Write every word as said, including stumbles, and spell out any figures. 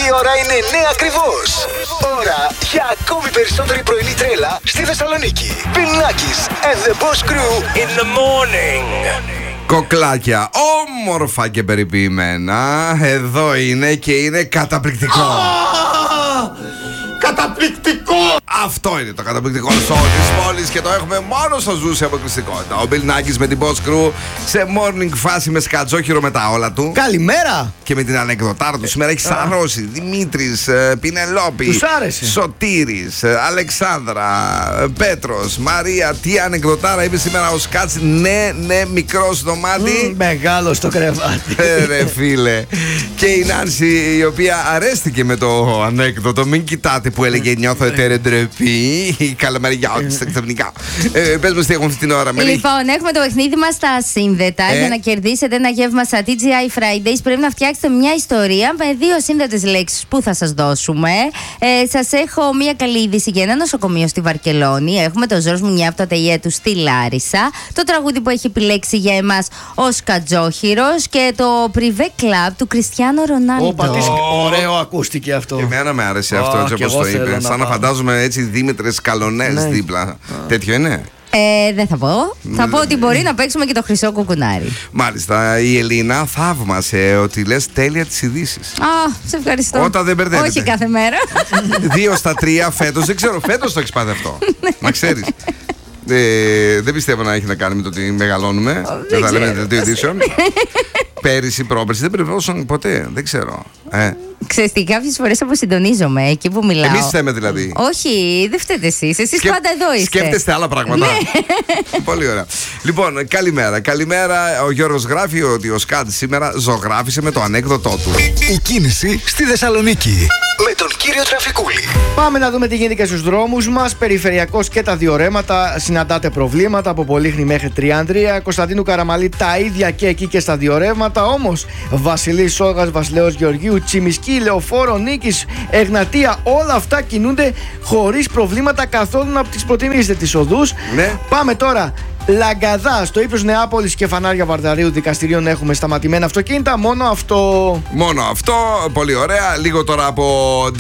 Η ώρα είναι εννιά ακριβώς. Ώρα για ακόμη περισσότερη πρωινή τρέλα στη Θεσσαλονίκη. Bill Nackis and the Boss Crew in the morning. Κοκλάκια, όμορφα και περιποιημένα. Εδώ είναι και είναι καταπληκτικό. Καταπληκτικό! Αυτό είναι το καταπληκτικό show της πόλης και το έχουμε μόνο στο Ζου σε αποκλειστικότητα. Ο Bill Nackis με την Boss Crew σε morning φάση με σκατζόχυρο με τα όλα του. Καλημέρα! Και με την ανεκδοτάρα του σήμερα έχει σαρώσει. Δημήτρης, Πινελόπη, τους άρεσε. Σωτήρης, Αλεξάνδρα, Πέτρος, Μαρία. Τι ανεκδοτάρα είπε σήμερα ο Σκάτς. Ναι, ναι, μικρό στο μάτι. Mm, μεγάλο στο κρεβάτι. Ε, ρε φίλε. Και η Νάνση, η οποία αρέστηκε με το ανέκδοτο. Μην κοιτάτε που έλεγε νιώθω εταιρεντρεπή. Η καλαμαριά τη ξαφνικά. Πες μας τι έχουμε αυτή την ώρα, Μερή. Λοιπόν, έχουμε το παιχνίδι μας στα σύνδετα. Ε. Για να κερδίσετε ένα γεύμα στα τι τζι άι Fridays πρέπει να φτιάξετε μια ιστορία με δύο σύνδετες λέξεις που θα σας δώσουμε. Ε, σας έχω μια καλή είδηση για ένα νοσοκομείο στη Βαρκελόνη. Έχουμε το Ζορς Μουνιά από το ατελιέ του στη Λάρισα. Το τραγούδι που έχει επιλέξει για εμάς ο Σκατζόχυρος και το Privé Club του Κριστιάνο Ρονάλντο. Όπα, τι ωραίο ακούστηκε αυτό. Και εμένα με άρεσε αυτό Α, έτσι κι όπως εγώ το θέλω είπε. να Σαν να πάω. φαντάζομαι έτσι Δήμητρες Καλονές Ναι. δίπλα. Τέτοιο είναι. Ε, δεν θα πω. Θα πω ότι μπορεί να παίξουμε και το χρυσό κουκουνάρι. Μάλιστα, η Ελίνα θαύμασε ότι λες τέλεια τις ειδήσεις. Α, σε ευχαριστώ. Όταν δεν μπερδεύεται. Όχι κάθε μέρα. Δύο στα τρία φέτος, δεν ξέρω, φέτος το έχεις πάθει αυτό. Να ξέρεις. Ε, δεν πιστεύω να έχει να κάνει με το ότι μεγαλώνουμε. Δεν θα λέμε δελτίο ειδήσεων. Πέρυσι, πρόπερσι, δεν περιβάλλωσαν ποτέ. Δεν ξέρω. Ε. Ξέρεις τι, κάποιες φορές αποσυντονίζομαι εκεί που μιλάω. Εμείς θέμε δηλαδή. Όχι, δεν φταίτε εσείς. Εσείς Σκεφ- πάντα εδώ είστε. Σκέφτεστε άλλα πράγματα. Πολύ ωραία. Λοιπόν, καλημέρα. Καλημέρα. Ο Γιώργος γράφει ότι ο Σκάτ σήμερα ζωγράφησε με το ανέκδοτό του. Η κίνηση στη Θεσσαλονίκη. Με τον κύριο Τραφικούλη. Πάμε να δούμε τι γίνεται και στους δρόμους μας. Περιφερειακός και τα δύο ρέματα. Συναντάτε προβλήματα από Πολύχνη μέχρι Τριανδρία. Κωνσταντίνου Καραμαλή τα ίδια και εκεί και στα δύο ρεύματα. Όμως Βασιλής Σόγας, Βασιλέως Γεωργίου, Τσιμισκή, Λεωφόρο Νίκης, Εγνατία, όλα αυτά κινούνται χωρίς προβλήματα καθόλου να τις προτιμήσετε τις οδούς. Ναι. Πάμε τώρα. Λαγκαδά, στο ύψος Νεάπολης και Φανάρια Βαρδαρίου δικαστηρίων έχουμε σταματημένα αυτοκίνητα. Μόνο αυτό. Μόνο αυτό. Πολύ ωραία. Λίγο τώρα από